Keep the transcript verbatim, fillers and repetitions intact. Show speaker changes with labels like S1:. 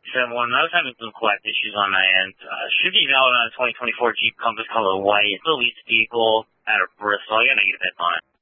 S1: seven one, I was having some collect issues on my end. Uh, should be valid on a twenty twenty-four Jeep Compass color white. It's a lease vehicle out of Bristol. I gotta get that on it.